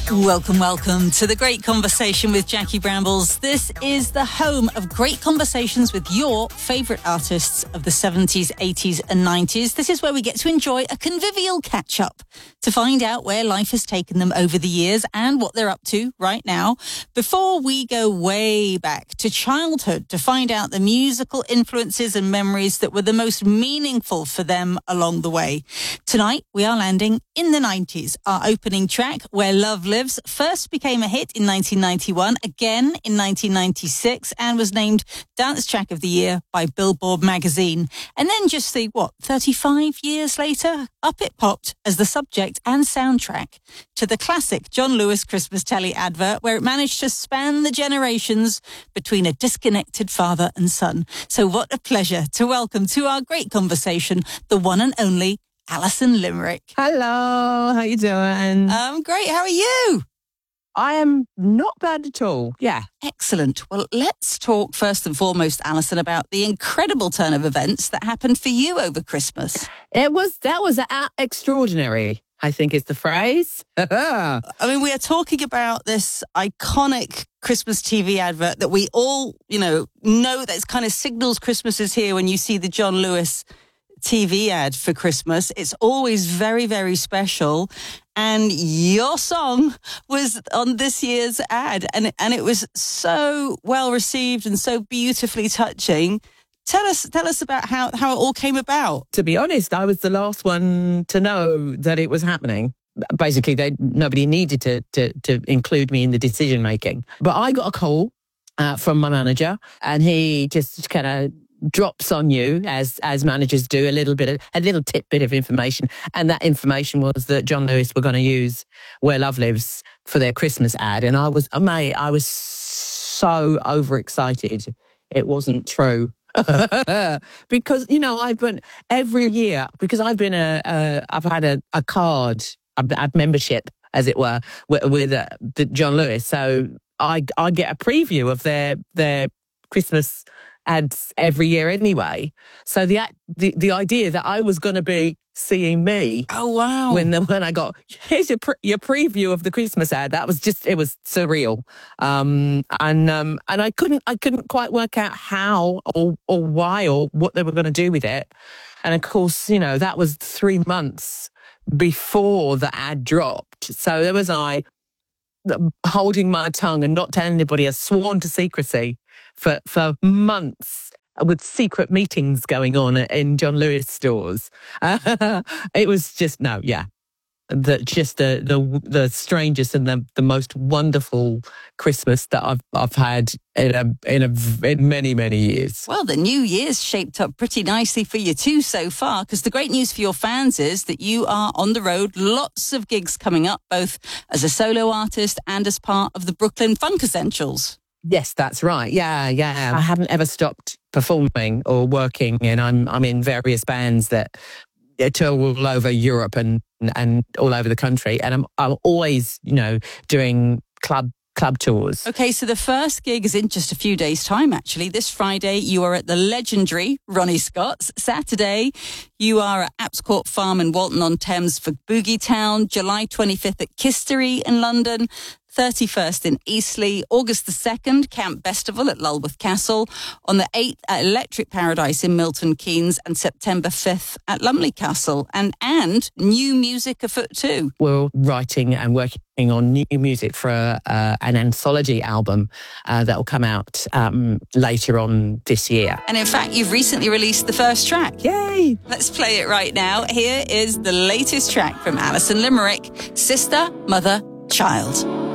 Welcome, welcome to The Great Conversation with Jackie Brambles. This is the home of great conversations with your favourite artists of the 70s, 80s and 90s. This is where we get to enjoy a convivial catch-up to find out where life has taken them over the years and what they're up to right now. Before we go way back to childhood to find out the musical influences and memories that were the most meaningful for them along the way. Tonight, we are landing in the 90s. Our opening track, Where Love Lives, first became a hit in 1991, again in 1996, and was named Dance Track of the Year by Billboard magazine. And then just 35 years later, up it popped as the subject and soundtrack to the classic John Lewis Christmas telly advert, where it managed to span the generations between a disconnected father and son. So what a pleasure to welcome to our great conversation the one and only Alison Limerick. Hello, how you doing? I'm great. How are you? I am not bad at all. Yeah. Excellent. Well, let's talk first and foremost, Alison, about the incredible turn of events that happened for you over Christmas. That was extraordinary, I think is the phrase. I mean, we are talking about this iconic Christmas TV advert that we all, know that kind of signals Christmas is here when you see the John Lewis TV ad for Christmas. It's always very, very special. And your song was on this year's ad, and it was so well received and so beautifully touching. Tell us about how it all came about. To be honest, I was the last one to know that it was happening. Basically, nobody needed to include me in the decision making. But I got a call from my manager, and he just kind of drops on you as managers do a little tidbit of information, and that information was that John Lewis were going to use Where Love Lives for their Christmas ad, and I was so overexcited. It wasn't true. Because I've been every year, because I've had a card, a membership as it were with the John Lewis, so I get a preview of their Christmas ads every year anyway. So the idea that I was going to be seeing me. Oh wow! When I got, here's your preview of the Christmas ad, it was surreal. And I couldn't quite work out how or why or what they were going to do with it. And of course, that was 3 months before the ad dropped. So there was I holding my tongue and not telling anybody. I sworn to secrecy for months, with secret meetings going on in John Lewis stores. It was just the strangest and the most wonderful Christmas that I've had in many, many years. Well, the new year's shaped up pretty nicely for you too so far, because the great news for your fans is that you are on the road, lots of gigs coming up, both as a solo artist and as part of the Brooklyn Funk Essentials. Yes, that's right. Yeah. I haven't ever stopped performing or working, and I'm in various bands that tour all over Europe and all over the country, and I'm always doing club tours. Okay, so the first gig is in just a few days' time, actually. This Friday, you are at the legendary Ronnie Scott's. Saturday, you are at Apps Court Farm in Walton-on-Thames for Boogie Town. July 25th at Kistery in London. 31st in Eastleigh, August the 2nd, Camp Festival at Lulworth Castle, on the 8th at Electric Paradise in Milton Keynes, and September 5th at Lumley Castle. And new music afoot too. We're writing and working on new music for an anthology album that will come out later on this year. And in fact, you've recently released the first track. Yay! Let's play it right now. Here is the latest track from Alison Limerick, Sister, Mother, Child.